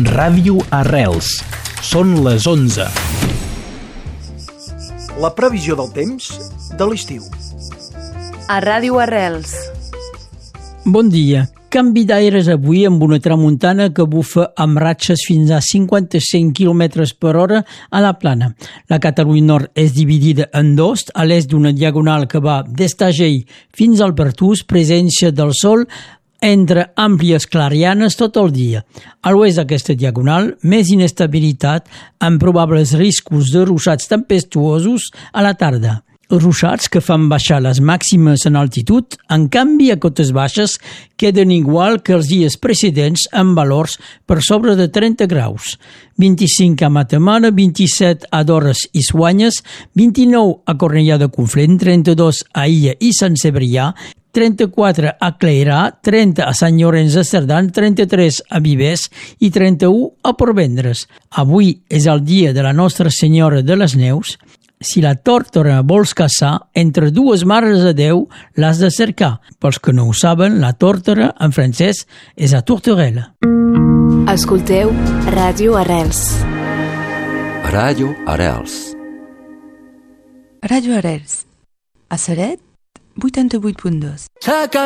Ràdio Arrels. Són les 11. La previsió del temps de l'estiu. A Ràdio Arrels. Bon dia. Canvi d'aires avui amb una tramuntana que bufa amb ratxes fins a 55 km per hora a la plana. La Catalunya Nord és dividida en dos, a l'est d'una diagonal que va des d'Agell fins al Pertús, presència del sol entre àmplies clarianes tot el dia. A l'oest d'aquesta diagonal, més inestabilitat amb probables riscos de ruixats tempestuosos a la tarda. Ruixats que fan baixar les màximes en altitud, en canvi a cotes baixes queden igual que els dies precedents amb valors per sobre de 30 graus. 25 a Matamala, 27 a Dores i Soanyes, 29 a Cornellà de Conflent, 32 a Illa i Sant Cebrià, 34 a Cleirà, 30 a Sant Llorenç de Cerdà, 33 a Vivers i 31 a Portvendres. Avui és el dia de la Nostra Senyora de les Neus. Si la tórtora vols caçar, entre dues mares de Déu l'has de cercar. Pels que no ho saben, la tórtora en francès és a Tourterelle. Escolteu Ràdio Arrels. Ràdio Arrels. Ràdio Arrels. A Ceret, 88.2.